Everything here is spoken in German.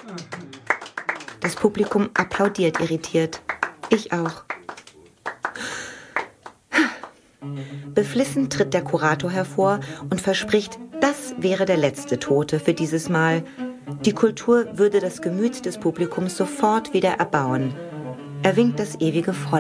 Das Publikum applaudiert irritiert. Ich auch. Beflissen tritt der Kurator hervor und verspricht, das wäre der letzte Tote für dieses Mal. Die Kultur würde das Gemüt des Publikums sofort wieder erbauen. Er winkt das ewige Fräulein